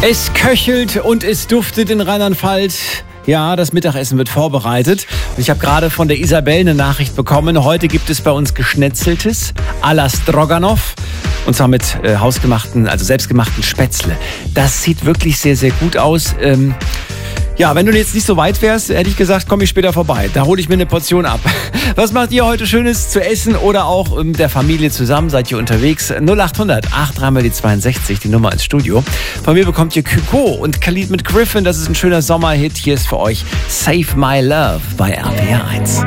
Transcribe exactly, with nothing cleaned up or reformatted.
Es köchelt und es duftet in Rheinland-Pfalz. Ja, das Mittagessen wird vorbereitet. Ich habe gerade von der Isabel eine Nachricht bekommen. Heute gibt es bei uns Geschnetzeltes à la Stroganoff. Und zwar mit äh, hausgemachten, also selbstgemachten Spätzle. Das sieht wirklich sehr, sehr gut aus. Ähm, ja, wenn du jetzt nicht so weit wärst, hätte ich gesagt, komme ich später vorbei. Da hole ich mir eine Portion ab. Was macht ihr heute Schönes zu essen oder auch mit der Familie zusammen? Seid ihr unterwegs? null acht hundert acht drei mal die zweiundsechzig, die Nummer ins Studio. Von mir bekommt ihr Kygo und Khalid mit Griffin. Das ist ein schöner Sommerhit. Hier ist für euch Save My Love bei R P R eins.